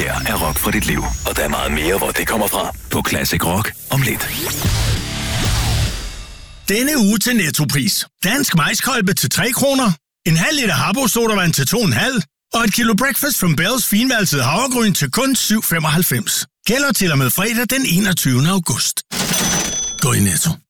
her er rock for dit liv, og der er meget mere, hvor det kommer fra på Classic Rock om lidt. Denne uge til Nettopris. Dansk majskolbe til 3 kroner. En halv liter Habbo sodavand til 2,5. Og et kilo Breakfast from Bells finvalset havregryn til kun 7,95. Gælder til og med fredag den 21. august. Gå i Netto.